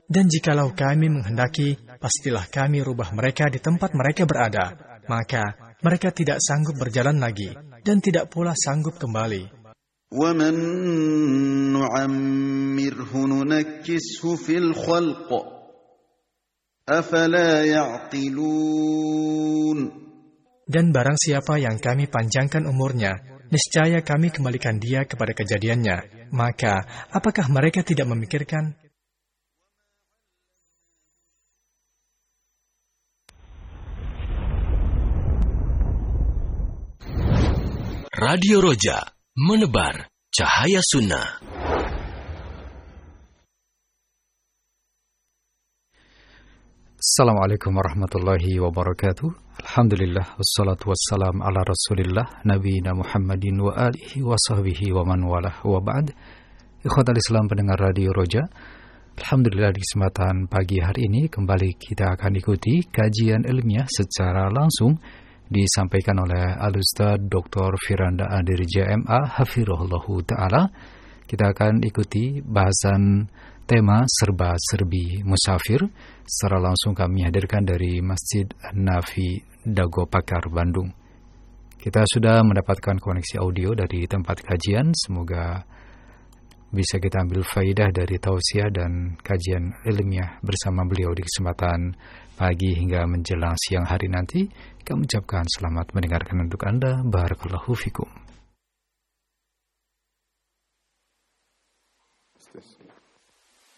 Dan jikalau kami menghendaki, pastilah kami rubah mereka di tempat mereka berada. Maka mereka tidak sanggup berjalan lagi, dan tidak pula sanggup kembali. وَمَن نُّعَمِّرْهُ نُنَكِّسْهُ فِي الْخَلْقِ أَفَلَا يَعْقِلُونَ. Dan barang siapa yang kami panjangkan umurnya, niscaya kami kembalikan dia kepada kejadiannya. Maka, apakah mereka tidak memikirkan? Radio Roja, menebar cahaya sunnah. Assalamualaikum warahmatullahi wabarakatuh. Alhamdulillah, wassalatu wassalam ala rasulillah, nabiyina Muhammadin wa alihi wa sahbihi wa man walah wa ba'd. Ikhwatal Islam pendengar Radio Roja, alhamdulillah di kesempatan pagi hari ini kembali kita akan ikuti kajian ilmiah secara langsung disampaikan oleh Al-Ustaz Dr. Firanda Adirja MA Hafirullahu Ta'ala. Kita akan ikuti bahasan tema serba-serbi musafir. Secara langsung kami hadirkan dari Masjid Nafi Dago Pakar, Bandung. Kita sudah mendapatkan koneksi audio dari tempat kajian. Semoga bisa kita ambil faidah dari tausiah dan kajian ilmiah bersama beliau di kesempatan pagi hingga menjelang siang hari nanti. Kami ucapkan selamat mendengarkan untuk Anda. Barakallahu fikum.